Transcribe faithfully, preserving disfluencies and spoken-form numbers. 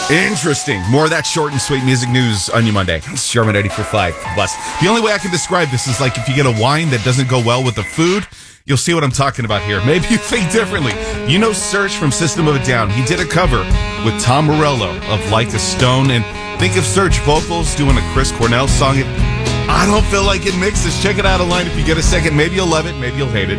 Interesting. More of that short and sweet music news on your Monday. It's Sherman eighty-four point five. Bless. The only way I can describe this is like if you get a wine that doesn't go well with the food, you'll see what I'm talking about here. Maybe you think differently. You know Serge from System of a Down. He did a cover with Tom Morello of Like a Stone. And think of Serge vocals doing a Chris Cornell song. It, I don't feel like it mixes. Check it out online if you get a second. Maybe you'll love it. Maybe you'll hate it.